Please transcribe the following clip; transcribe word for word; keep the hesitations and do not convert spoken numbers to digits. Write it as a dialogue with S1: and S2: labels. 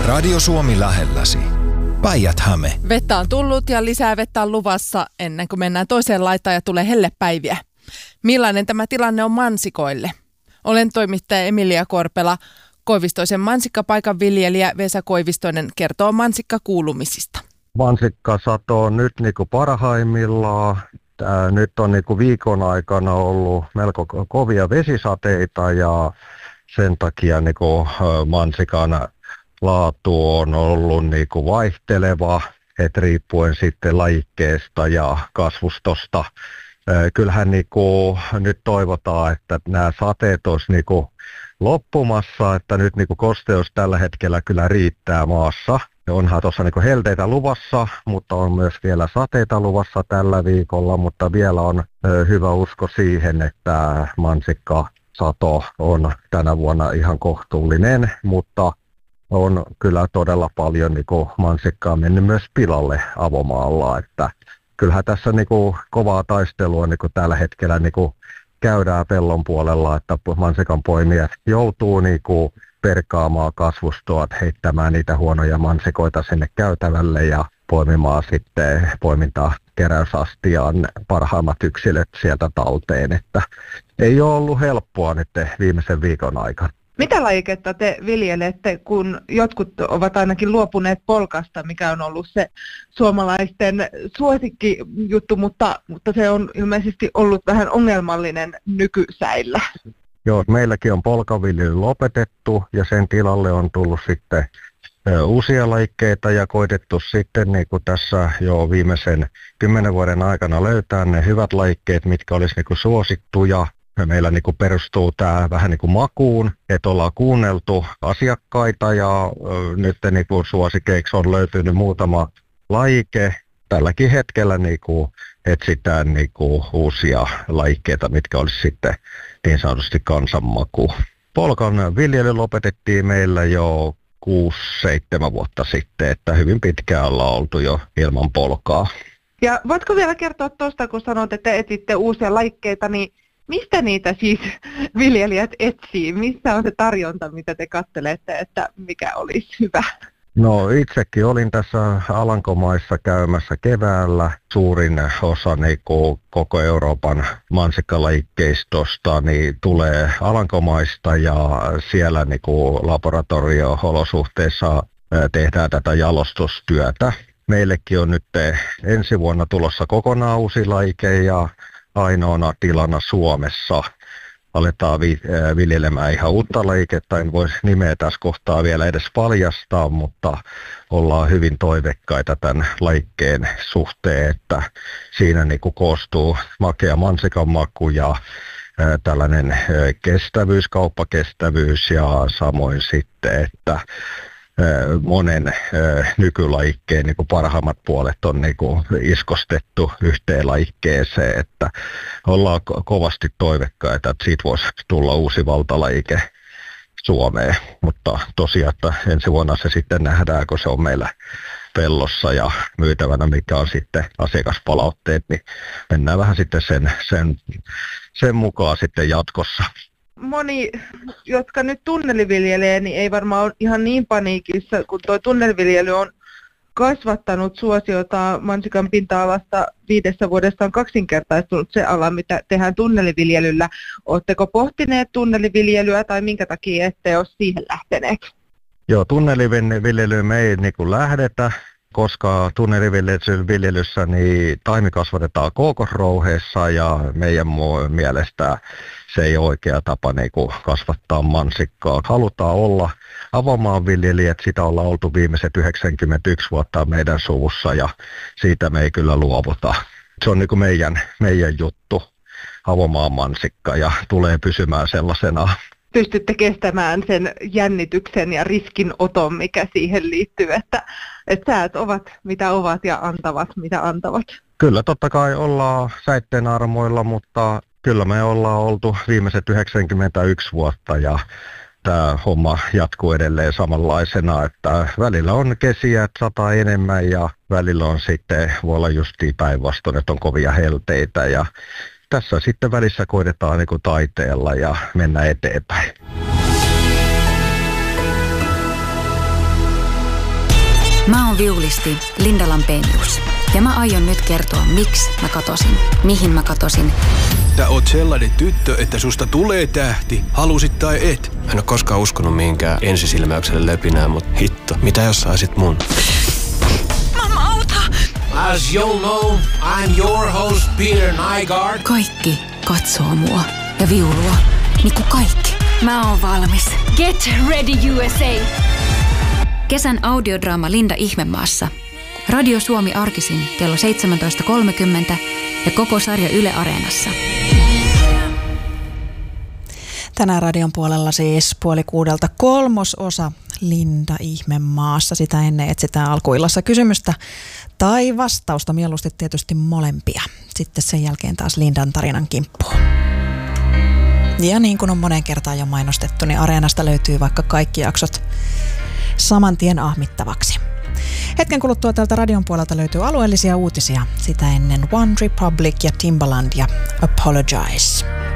S1: Radio Suomi lähelläsi. Päijät-Häme.
S2: Vettä on tullut ja lisää vettä on luvassa ennen kuin mennään toiseen laitaan ja tulee hellepäiviä. Millainen tämä tilanne on mansikoille? Olen toimittaja Emilia Korpela. Koivistoisen mansikkapaikan viljelijä Vesa Koivistoinen kertoo mansikkakuulumisista.
S3: Mansikkasato on nyt niin kuin parhaimmillaan. Tää nyt on niin kuin viikon aikana ollut melko kovia vesisateita ja sen takia niin kuin mansikan laatu on ollut niin kuin vaihteleva, että riippuen sitten lajikkeesta ja kasvustosta. Kyllähän niin kuin nyt toivotaan, että nämä sateet olisi niin kuin loppumassa, että nyt niin kuin kosteus tällä hetkellä kyllä riittää maassa. Onhan tuossa niin kuin helteitä luvassa, mutta on myös vielä sateita luvassa tällä viikolla, mutta vielä on hyvä usko siihen, että mansikkasato on tänä vuonna ihan kohtuullinen, mutta on kyllä todella paljon niin kuin mansikkaa mennyt myös pilalle avomaalla, että kyllähän tässä niin kuin kovaa taistelua niin kuin tällä hetkellä niin kuin käydään pellon puolella, että mansikan poimijat joutuu niin kuin perkaamaan kasvustoa, heittämään niitä huonoja mansikoita sinne käytävälle ja poimimaan sitten poimintakeräysastiaan parhaimmat yksilöt sieltä talteen, että ei ole ollut helppoa nyt viimeisen viikon aikana.
S4: Mitä lajiketta te viljelette, kun jotkut ovat ainakin luopuneet polkasta, mikä on ollut se suomalaisten suosikkijuttu, mutta, mutta se on ilmeisesti ollut vähän ongelmallinen nykysäillä?
S3: Joo, meilläkin on polkaviljely lopetettu ja sen tilalle on tullut sitten uusia lajikkeita ja koitettu sitten niin kuin tässä jo viimeisen kymmenen vuoden aikana löytää ne hyvät lajikkeet, mitkä olisi niin kuin suosittuja. Meillä niin kuin perustuu tämä vähän niin kuin makuun, että ollaan kuunneltu asiakkaita ja ö, nyt niin kuin suosikeiksi on löytynyt muutama lajike. Tälläkin hetkellä niin kuin etsitään niin kuin uusia lajikkeita, mitkä olisi sitten niin sanotusti kansanmaku. Polkan viljely lopetettiin meillä jo kuusi seitsemän vuotta sitten, että hyvin pitkään ollaan oltu jo ilman polkaa.
S4: Ja voitko vielä kertoa tuosta, kun sanoit, että etsitte uusia lajikkeita, niin mistä niitä siis viljelijät etsii? Missä on se tarjonta, mitä te katselette, että mikä olisi hyvä?
S3: No itsekin olin tässä Alankomaissa käymässä keväällä. Suurin osa niin kuin koko Euroopan mansikkalajikeistosta niin tulee Alankomaista ja siellä niin kuin laboratorio-olosuhteissa tehdään tätä jalostustyötä. Meillekin on nyt ensi vuonna tulossa kokonaan uusi lajike ja ainoana tilana Suomessa aletaan vi- viljelemään ihan uutta lajiketta. En voisi nimeä tässä kohtaa vielä edes paljastaa, mutta ollaan hyvin toiveikkaita tämän lajikkeen suhteen, että siinä niin kuin koostuu makea mansikan maku ja ää, tällainen ää, kestävyys, kauppakestävyys ja samoin sitten, että monen nykylajikkeen niin kuin parhaimmat puolet on niin kuin iskostettu yhteen lajikkeeseen, että ollaan ko- kovasti toivekkaita, että siitä voisi tulla uusi valtalajike Suomeen, mutta tosiaan, että ensi vuonna se sitten nähdään, kun se on meillä pellossa ja myytävänä, mikä on sitten asiakaspalautteet, niin mennään vähän sitten sen, sen, sen mukaan sitten jatkossa.
S4: Moni, jotka nyt tunneliviljelee, niin ei varmaan ole ihan niin paniikissa, kun tuo tunneliviljely on kasvattanut suosiota mansikan pinta-alasta viidessä vuodessa on kaksinkertaistunut se ala, mitä tehdään tunneliviljelyllä. Oletteko pohtineet tunneliviljelyä tai minkä takia ette ole siihen lähteneet?
S3: Joo, tunneliviljelyyn me ei niin kuin lähdetä, koska tunneliviljelyssä niin taimi kasvatetaan kookosrouheessa ja meidän mielestä se ei ole oikea tapa niin kuin kasvattaa mansikkaa. Halutaan olla avomaanviljelijät, sitä ollaan oltu viimeiset yhdeksänkymmentäyksi vuotta meidän suvussa ja siitä me ei kyllä luovuta. Se on niin kuin meidän, meidän juttu, avomaan mansikka ja tulee pysymään sellaisena.
S4: Pystytte kestämään sen jännityksen ja riskinoton, mikä siihen liittyy, että, että säät ovat mitä ovat ja antavat mitä antavat.
S3: Kyllä totta kai ollaan säitteen armoilla, mutta kyllä me ollaan oltu viimeiset yhdeksänkymmentäyksi vuotta ja tämä homma jatkuu edelleen samanlaisena, että välillä on kesiä, että sataa enemmän ja välillä on sitten, voi olla justiin päinvastoin, että on kovia helteitä ja tässä sitten välissä koitetaan niin kuin taiteella ja mennä eteenpäin.
S5: Mä oon viulisti Linda Lampenius. Ja mä aion nyt kertoa, miksi mä katosin, mihin mä katosin.
S6: Sä oot sellainen tyttö, että susta tulee tähti, halusit tai et. Mä en oo koskaan uskonut mihinkään ensisilmäykselle löpinään, mut hitto, mitä jos saisit mun?
S5: Mamma, auta!
S7: As you'll know, I'm your host Peter Nygaard.
S5: Kaikki katsoo mua ja viulua, niinku kaikki. Mä oon valmis.
S8: Get ready U S A!
S5: Kesän audiodraama Linda Ihmemaassa. Radio Suomi arkisin kello seitsemäntoista kolmekymmentä ja koko sarja Yle Areenassa.
S9: Tänään radion puolella siis puoli kuudelta kolmososa Linda Ihmemaassa. Sitä ennen etsitään alkuillassa kysymystä tai vastausta, mieluusti tietysti molempia. Sitten sen jälkeen taas Lindan tarinan kimppuun. Ja niin kuin on moneen kertaan jo mainostettu, niin Areenasta löytyy vaikka kaikki jaksot saman tien ahmittavaksi. Hetken kuluttua täältä radion puolelta löytyy alueellisia uutisia. Sitä ennen One Republic ja Timbaland ja Apologize.